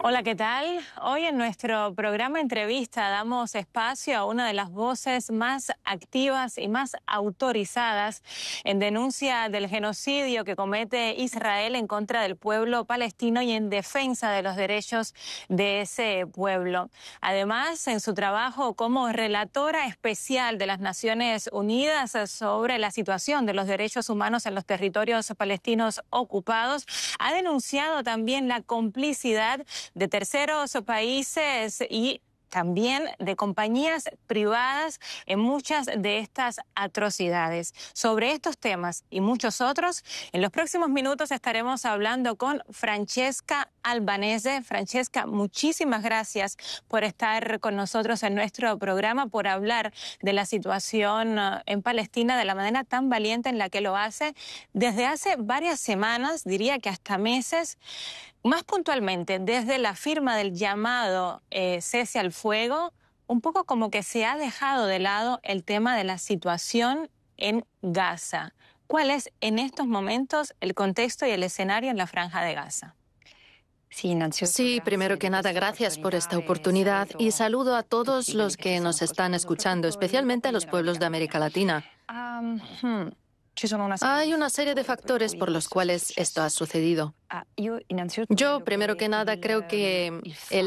Hola, ¿qué tal? Hoy en nuestro programa Entrevista damos espacio a una de las voces más activas y más autorizadas en denuncia del genocidio que comete Israel en contra del pueblo palestino y en defensa de los derechos de ese pueblo. Además, en su trabajo como relatora especial de las Naciones Unidas sobre la situación de los derechos humanos en los territorios palestinos ocupados, ha denunciado también la complicidad de terceros países y también de compañías privadas en muchas de estas atrocidades. Sobre estos temas y muchos otros, en los próximos minutos estaremos hablando con Francesca Albanese. Francesca, muchísimas gracias por estar con nosotros en nuestro programa, por hablar de la situación en Palestina de la manera tan valiente en la que lo hace desde hace varias semanas, diría que hasta meses. Más puntualmente, desde la firma del llamado cese al fuego, un poco como que se ha dejado de lado el tema de la situación en Gaza. ¿Cuál es en estos momentos el contexto y el escenario en la Franja de Gaza? Sí, primero que nada, gracias por esta oportunidad y saludo a todos los que nos están escuchando, especialmente a los pueblos de América Latina. Hay una serie de factores por los cuales esto ha sucedido. Yo, primero que nada, creo que el